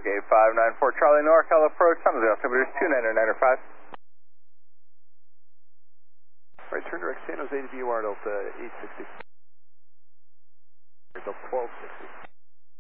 Gate 594 Charlie NorCal approach, San Jose, altimeter 299.5. Right, turn direct San Jose to VOR Delta 860. Delta 1260.